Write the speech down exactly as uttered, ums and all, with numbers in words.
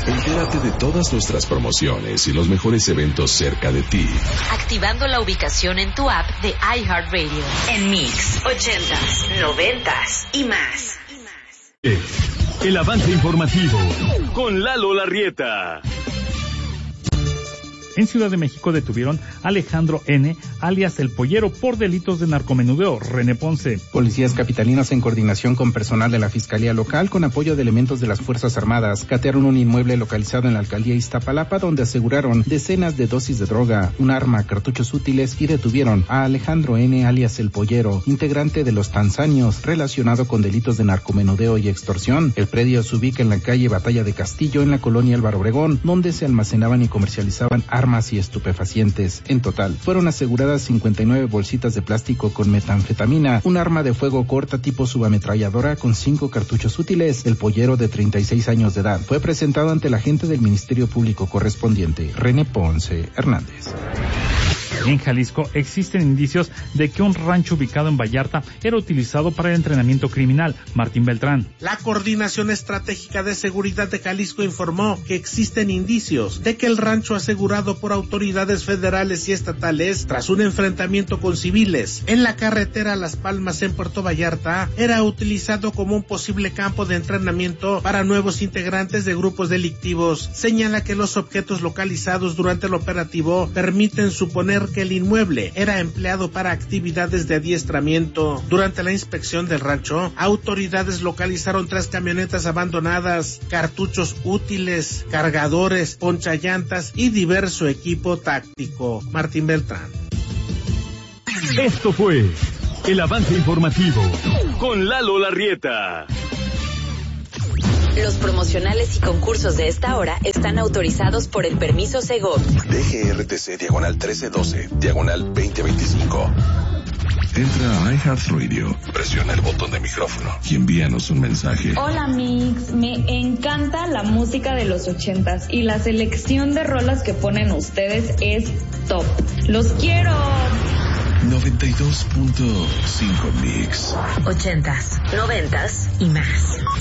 Entérate de todas nuestras promociones y los mejores eventos cerca de ti. Activando la ubicación en tu app de iHeartRadio. En Mix, ochentas, noventas y más. El avance informativo con Lalo Larrieta. En Ciudad de México detuvieron a Alejandro N., alias El Pollero, por delitos de narcomenudeo. René Ponce. Policías capitalinos, en coordinación con personal de la Fiscalía Local, con apoyo de elementos de las Fuerzas Armadas, catearon un inmueble localizado en la alcaldía Iztapalapa, donde aseguraron decenas de dosis de droga, un arma, cartuchos útiles, y detuvieron a Alejandro N., alias El Pollero, integrante de los Tanzanios, relacionado con delitos de narcomenudeo y extorsión. El predio se ubica en la calle Batalla de Castillo, en la colonia Álvaro Obregón, donde se almacenaban y comercializaban armas armas y estupefacientes. En total, fueron aseguradas cincuenta y nueve bolsitas de plástico con metanfetamina, un arma de fuego corta tipo subametralladora con cinco cartuchos útiles. El Pollero, de treinta y seis años de edad, fue presentado ante el agente del Ministerio Público correspondiente, René Ponce Hernández. En Jalisco existen indicios de que un rancho ubicado en Vallarta era utilizado para el entrenamiento criminal. Martín Beltrán. La Coordinación Estratégica de Seguridad de Jalisco informó que existen indicios de que el rancho asegurado por autoridades federales y estatales tras un enfrentamiento con civiles en la carretera Las Palmas en Puerto Vallarta era utilizado como un posible campo de entrenamiento para nuevos integrantes de grupos delictivos. Señala que los objetos localizados durante el operativo permiten suponer que el inmueble era empleado para actividades de adiestramiento. Durante la inspección del rancho, autoridades localizaron tres camionetas abandonadas, cartuchos útiles, cargadores, ponchallantas y diverso equipo táctico. Martín Beltrán. Esto fue el avance informativo con Lalo Larrieta. Los promocionales y concursos de esta hora están autorizados por el permiso Segov. D G R T C diagonal trece doce, diagonal veinte veinticinco. Entra a iHeartRadio, presiona el botón de micrófono y envíanos un mensaje. Hola Mix, me encanta la música de los ochentas y la selección de rolas que ponen ustedes es top. ¡Los quiero! noventa y dos punto cinco Mix. Ochentas, noventas y más.